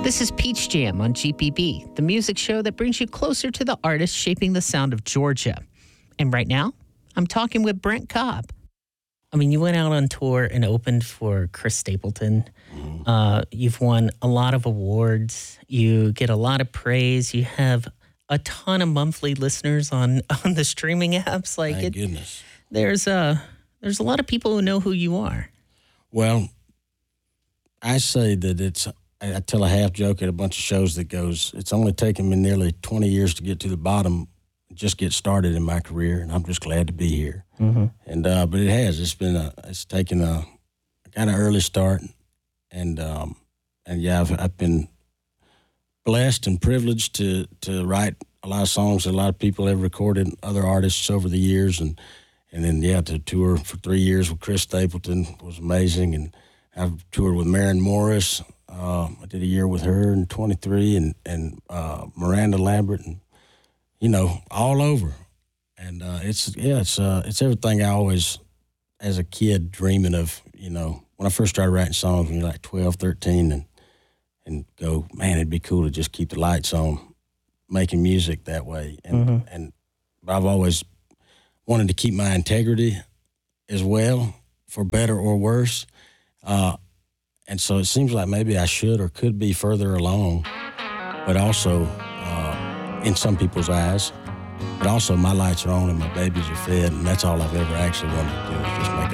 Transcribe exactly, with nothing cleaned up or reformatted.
This is Peach Jam on G P B, the music show that brings you closer to the artists shaping the sound of Georgia. And right now, I'm talking with Brent Cobb. I mean, you went out on tour and opened for Chris Stapleton. Mm-hmm. Uh, you've won a lot of awards. You get a lot of praise. You have a ton of monthly listeners on, on the streaming apps. Like Thank it, goodness. There's a, there's a lot of people who know who you are. Well, I say that it's, I tell a half joke at a bunch of shows that goes, it's only taken me nearly twenty years to get to the bottom, just get started in my career, and I'm just glad to be here. Mm-hmm. And uh, but it has, it's been a, it's taken a kind of early start, and um, and yeah, I've, I've been blessed and privileged to to write a lot of songs that a lot of people have recorded, other artists over the years, and and then yeah, to tour for three years with Chris Stapleton was amazing, and I've toured with Maren Morris. Uh, I did a year with her in twenty-three, and and uh, Miranda Lambert, and you know, all over. And uh, it's yeah, it's uh, it's everything I always, as a kid, dreaming of. You know, when I first started writing songs when you're like twelve, thirteen, and and go, man, it'd be cool to just keep the lights on, making music that way. And mm-hmm. and but I've always wanted to keep my integrity as well, for better or worse. Uh, And so it seems like maybe I should or could be further along, but also uh, in some people's eyes. But also my lights are on and my babies are fed, and that's all I've ever actually wanted to do is just make